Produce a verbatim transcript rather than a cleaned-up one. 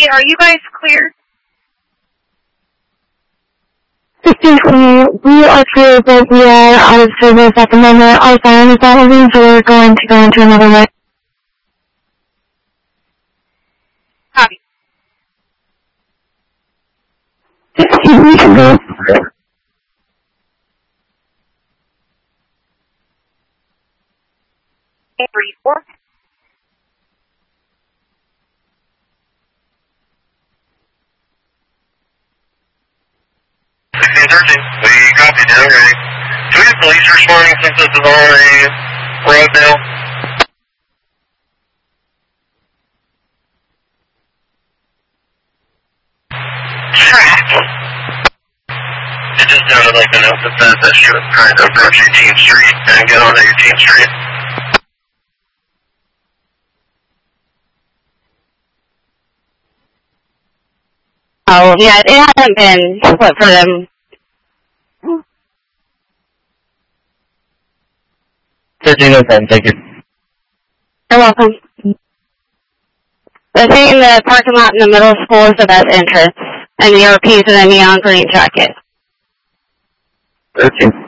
are you guys clear? Excuse we are clear, but we are out of service at the moment. Our phone is not moving, so we're going to go into another line. Copy. Excuse me, can go. Three, four. Searching. We copied it, okay. Do we have police responding since this is on a road now? Track. It just sounded like an note that said that she was trying to approach eighteenth Street and get on eighteenth Street. Oh, yeah, it hasn't been split for them. thirteen oh ten, thank you. You're welcome. The thing in the parking lot in the middle school is the best entrance, and the R P's in a neon green jacket. thirteen.